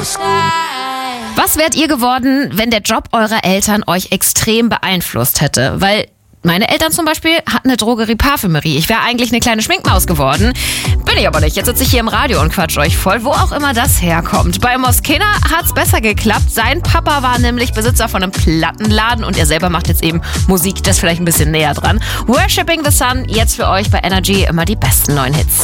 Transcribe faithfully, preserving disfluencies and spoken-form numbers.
Was wärt ihr geworden, wenn der Job eurer Eltern euch extrem beeinflusst hätte? Weil meine Eltern zum Beispiel hatten eine Drogerie-Parfümerie. Ich wäre eigentlich eine kleine Schminkmaus geworden. Bin ich aber nicht. Jetzt sitze ich hier im Radio und quatsch euch voll, wo auch immer das herkommt. Bei Moskina hat's besser geklappt. Sein Papa war nämlich Besitzer von einem Plattenladen und er selber macht jetzt eben Musik, das vielleicht ein bisschen näher dran. Worshipping the Sun, jetzt für euch bei Energy immer die besten neuen Hits.